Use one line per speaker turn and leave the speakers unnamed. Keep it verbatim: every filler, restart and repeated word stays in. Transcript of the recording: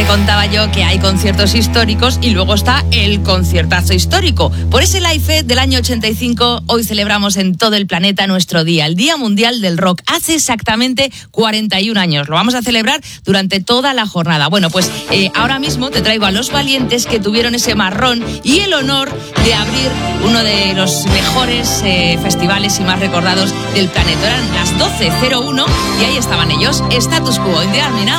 contaba yo que hay conciertos históricos y luego está el conciertazo histórico. Por ese Live Aid del año ochenta y cinco, hoy celebramos en todo el planeta nuestro día, el Día Mundial del Rock. Hace exactamente cuarenta y un años. Lo vamos a celebrar durante toda la jornada. Bueno, pues eh, ahora mismo te traigo a los valientes que tuvieron ese marrón y el honor de abrir uno de los mejores eh, festivales y más recordados del planeta. Eran las doce cero uno y ahí estaban ellos. Status Quo, in the Army Now.